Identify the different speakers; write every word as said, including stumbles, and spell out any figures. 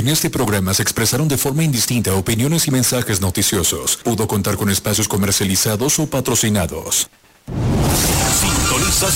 Speaker 1: En este programa se expresaron de forma indistinta opiniones y mensajes noticiosos. Pudo contar con espacios comercializados o patrocinados.
Speaker 2: Sintoniza